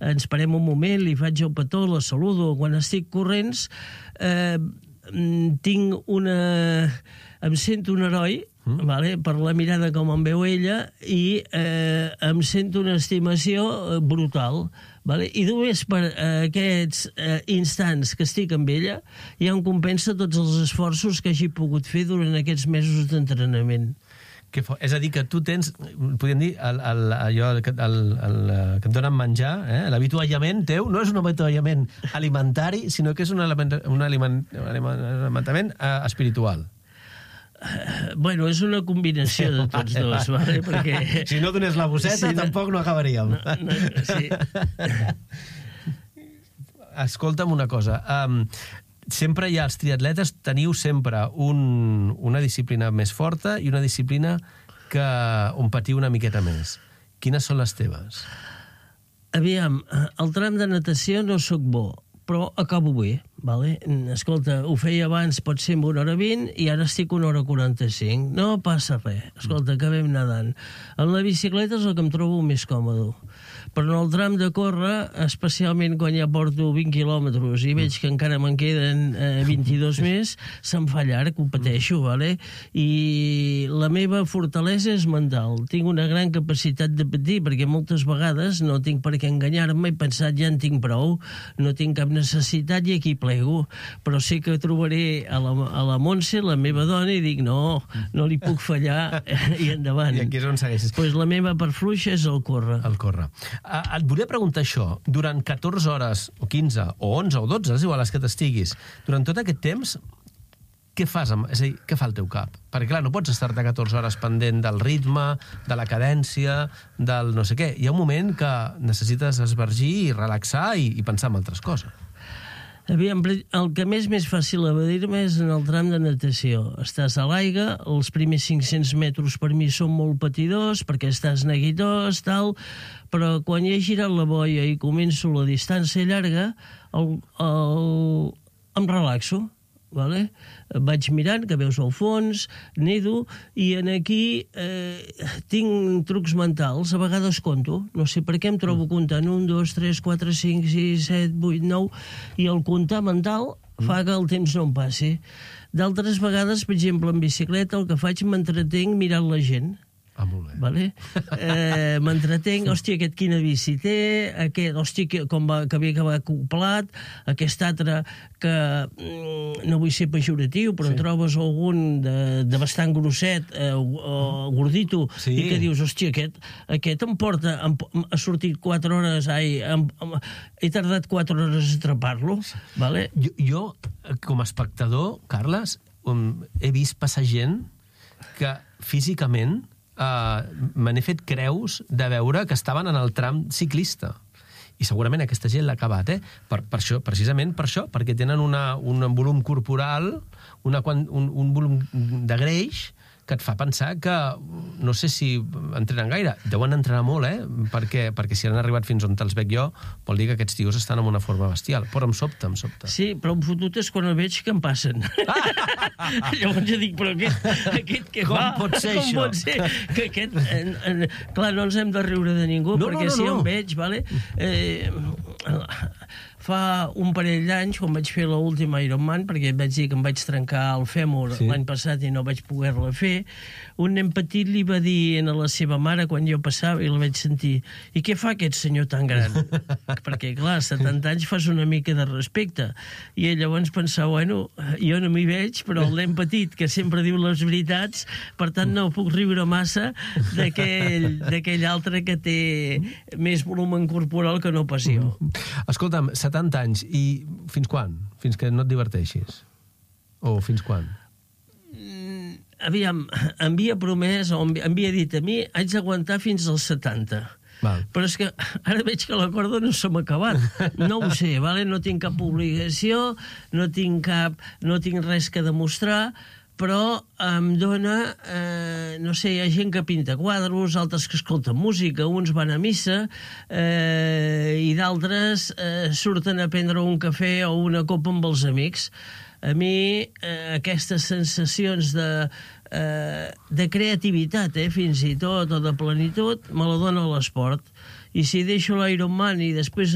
ens parem un moment, li faig el petó, la saludo. Quan estic corrents, em sento un heroi, vale? Per la mirada com em veu ella, i em sento una estimació brutal. Vale? I només per aquests instants que estic amb ella ja em compensa tots els esforços que hagi pogut fer durant aquests mesos d'entrenament. És a dir, que tu tens, podríem dir, allò que et donen menjar, l'avituallament teu no és un avituallament alimentari, sinó que és un alimentament espiritual. Bueno, és una combinació de tots dos, vale? Perquè... Si no donés la bosseta, tampoc no acabaríem. Sí. Escolta'm una cosa. Sempre hi ha, els triatletes, teniu sempre una disciplina més forta i una disciplina on patiu una miqueta més. Quines són les teves? Aviam, el tram de natació no sóc bo, però acabo bé, vale? Escolta, ho feia abans, pot ser amb 1h20, i ara estic 1h45. No passa res. Escolta, acabem nedant. En la bicicleta és el que em trobo més còmode. Però en el tram de córrer, especialment quan ja porto 20 quilòmetres i veig que encara me'n queden 22 més, se'm fa llarg, ho pateixo, vale? I la meva fortalesa és mental. Tinc una gran capacitat de patir, perquè moltes vegades no tinc per què enganyar-me, he pensat ja en tinc prou, no tinc cap necessitat i aquí plego. Però sé que trobaré a la Montse, la meva dona, i dic no li puc fallar, i endavant. I aquí és on segueixes. Pues la meva part fluixa és el córrer. El córrer. Et volia preguntar això. Durant 14 hores, o 15, o 11, o 12, és igual les que t'estiguis, durant tot aquest temps, què fas? És a dir, què fa el teu cap? Perquè, clar, no pots estar-te 14 hores pendent del ritme, de la cadència, del no sé què. Hi ha un moment que necessites esvergir i relaxar i pensar en altres coses. Aviam, el que m'és més fàcil evadir-me és en el tram de natació. Estàs a l'aigua, els primers 500 metres per mi són molt patidors, perquè estàs neguitós, tal, però quan ja he girat la boia i començo la distància llarga, em relaxo. Vale? Vaig mirant, que veus al fons, nedo, i aquí tinc trucs mentals, a vegades conto, no sé per què em trobo comptant 1, 2, 3, 4, 5, 6, 7, 8, 9, i el comptar mental fa que el temps no em passi. D'altres vegades, per exemple, en bicicleta, el que faig m'entretenc mirant la gent. Molt bé. Vale? M'entretenc, hòstia, aquest quina bici té, aquest, hòstia, que bé que va acoplat, aquest altre que no vull ser pejoratiu, però en trobes algun de bastant grosset o gordito, i que dius, hòstia, aquest em porta, ha sortit 4 hores, he tardat 4 hores a atrapar-lo, vale? Jo, com a espectador, Carles, he vist passar gent que físicament me n'he fet creus de veure que estaven en el tram ciclista. I segurament aquesta gent l'ha acabat, per això, precisament per això, perquè tenen un volum corporal, un volum de greix que et fa pensar que no sé si entrenen gaire. Deuen entrenar molt, perquè si han arribat fins on te'ls veig jo, vol dir que aquests tios estan en una forma bestial. Però em sobta. Sí, però em fotut és quan el veig que em passen. Llavors jo dic, però aquest què fa? Com pot ser això? Com pot ser que aquest... Clar, no ens hem de riure de ningú, perquè si em veig, vale? Fa un parell d'anys, quan vaig fer l'última Ironman, perquè vaig dir que em vaig trencar el fèmur l'any passat i no vaig poder-la fer, un nen petit li va dir a la seva mare, quan jo passava i la vaig sentir, i què fa aquest senyor tan gran? Perquè, clar, a 70 anys fas una mica de respecte. I ell llavors pensava, bueno, jo no m'hi veig, però el nen petit, que sempre diu les veritats, per tant no puc riure massa d'aquell altre que té més volumen corporal que no pas jo. Escolta'm, 70 anys, i fins quan? Fins que no et diverteixis? O fins quan? Aviam, em havia promès, o em havia dit a mi, haig d'aguantar fins als 70. Val. Però és que ara veig que la corda no se m'ha acabat. No ho sé, vale? No tinc cap obligació, no tinc res que demostrar, però em dona, no sé, hi ha gent que pinta quadros, altres que escolten música, uns van a missa, i d'altres surten a prendre un cafè o una copa amb els amics. A mi, aquestes sensacions de creativitat, fins i tot, o de plenitud, me la dona l'esport. I si deixo l'Ironman i després